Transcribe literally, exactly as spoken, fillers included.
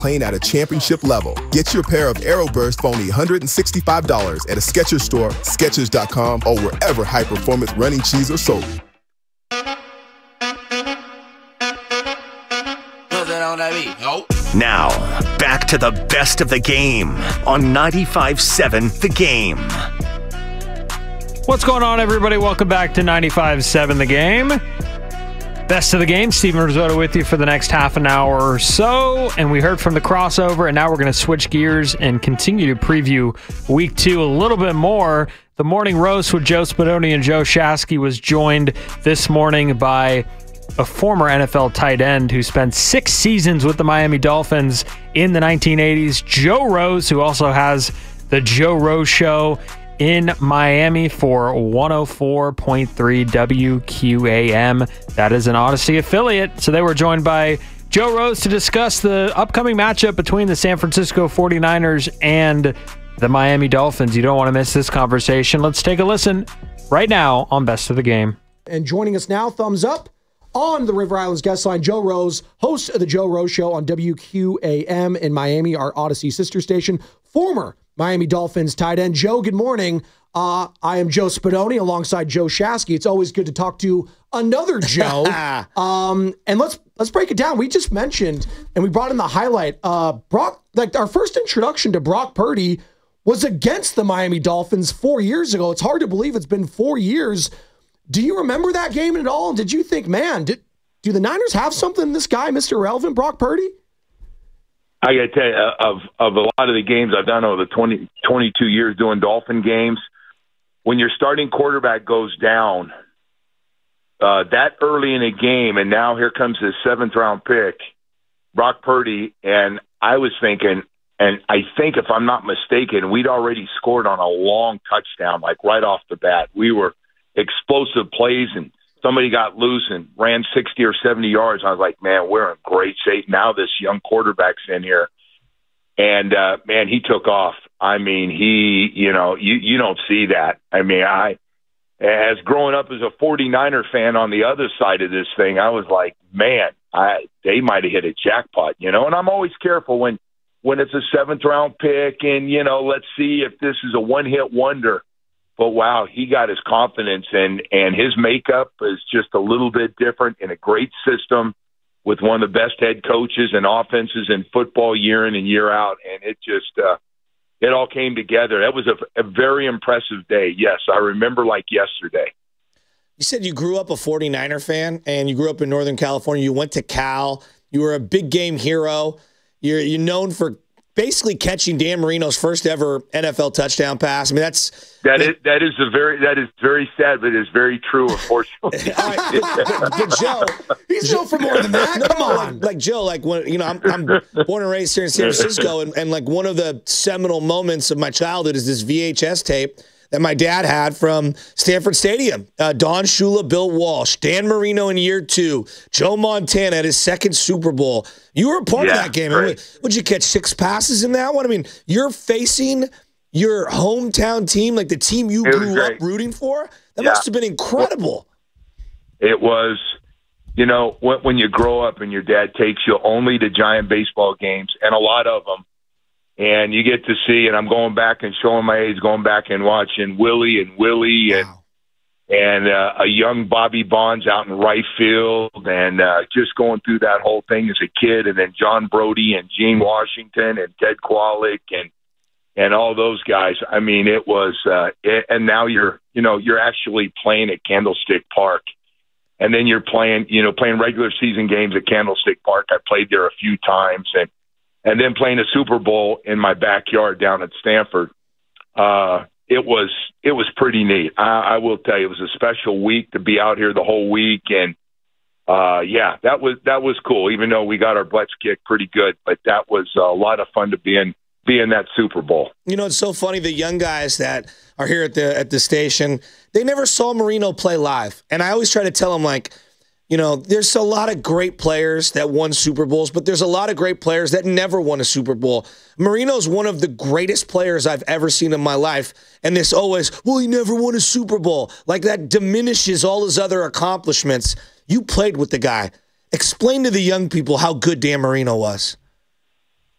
playing at a championship level. Get your pair of Aeroburst for only one hundred sixty-five dollars at a Skechers store, Skechers dot com, or wherever high-performance running shoes are sold. Now, back to the best of the game on ninety-five seven The Game. What's going on, everybody? Welcome back to ninety-five seven The Game. Best of the game. Steven Risotto with you for the next half an hour or so. And we heard from the crossover, and now we're going to switch gears and continue to preview week two a little bit more. The morning roast with Joe Spadoni and Joe Shasky was joined this morning by a former N F L tight end who spent six seasons with the Miami Dolphins in the nineteen eighties, Joe Rose, who also has the Joe Rose Show in Miami for one oh four point three W Q A M. That is an Odyssey affiliate. So they were joined by Joe Rose to discuss the upcoming matchup between the San Francisco forty-niners and the Miami Dolphins. You don't want to miss this conversation. Let's take a listen right now on Best of the Game. And joining us now, thumbs up, on the River Islands guest line, Joe Rose, host of the Joe Rose Show on W Q A M in Miami, our Odyssey sister station, former Miami Dolphins tight end. Joe, good morning. Uh, I am Joe Spadoni alongside Joe Shasky. It's always good to talk to another Joe. um, and let's let's break it down. We just mentioned, and we brought in the highlight, uh, Brock, like our first introduction to Brock Purdy was against the Miami Dolphins four years ago. It's hard to believe it's been four years. Do you remember that game at all? Did you think, man, did, do the Niners have something in this guy, Mister Irrelevant, Brock Purdy? I got to tell you, of of a lot of the games I've done over the twenty, twenty-two years doing Dolphin games, when your starting quarterback goes down uh, that early in a game, and now here comes his seventh-round pick, Brock Purdy, and I was thinking, and I think if I'm not mistaken, we'd already scored on a long touchdown, like right off the bat. We were explosive plays, and somebody got loose and ran sixty or seventy yards. I was like, man, we're in great shape. Now this young quarterback's in here. And, uh, man, he took off. I mean, he, you know, you, you don't see that. I mean, I, as growing up as a forty-niner fan on the other side of this thing, I was like, man, I, they might have hit a jackpot, you know, and I'm always careful when, when it's a seventh round pick and, you know, let's see if this is a one hit wonder. But, wow, he got his confidence, and, and his makeup is just a little bit different in a great system with one of the best head coaches and offenses in football year in and year out. And it just uh, – it all came together. That was a, a very impressive day. Yes, I remember like yesterday. You said you grew up a forty-niner fan, and you grew up in Northern California. You went to Cal. You were a big game hero. You're, you're known for – basically catching Dan Marino's first ever N F L touchdown pass. I mean, that's that is that is a very that is very sad, but it is very true. Unfortunately, All right, but, but, but Joe, he's Joe for more than that. Come on, like, like Joe, like when you know, I'm, I'm born and raised here in San Francisco, and, and like one of the seminal moments of my childhood is this V H S tape that my dad had from Stanford Stadium. Uh, Don Shula, Bill Walsh, Dan Marino in year two, Joe Montana at his second Super Bowl. You were a part yeah, of that game. Right. I mean, would you catch six passes in that one? I mean, you're facing your hometown team, like the team you grew great. up rooting for. That yeah. must have been incredible. It was, you know, when, when you grow up and your dad takes you only to giant baseball games, and a lot of them, and you get to see, and I'm going back and showing my age, going back and watching Willie and Willie and Wow. and uh, a young Bobby Bonds out in right field, and uh, just going through that whole thing as a kid, and then John Brody and Gene Washington and Ted Kwalik and and all those guys. I mean, it was, uh, it, and now you're, you know, you're actually playing at Candlestick Park, and then you're playing, you know, playing regular season games at Candlestick Park. I played there a few times, and. And then playing a Super Bowl in my backyard down at Stanford, uh, it was it was pretty neat. I, I will tell you, it was a special week to be out here the whole week, and uh, yeah, that was that was cool. Even though we got our butts kicked pretty good, but that was a lot of fun to be in be in that Super Bowl. You know, it's so funny. The young guys that are here at the at the station, they never saw Marino play live, and I always try to tell them, like, you know, there's a lot of great players that won Super Bowls, but there's a lot of great players that never won a Super Bowl. Marino's one of the greatest players I've ever seen in my life. And this always, well, he never won a Super Bowl. Like, that diminishes all his other accomplishments. You played with the guy. Explain to the young people how good Dan Marino was.